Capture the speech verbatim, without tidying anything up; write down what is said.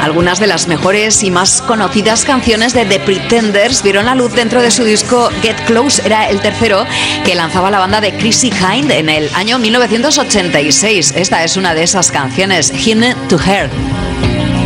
Algunas de las mejores y más conocidas canciones de The Pretenders vieron la luz dentro de su disco Get Close. Era el tercero que lanzaba la banda de Chrissie Hynde en el año mil novecientos ochenta y seis. Esta es una de esas canciones, Hymn to Her.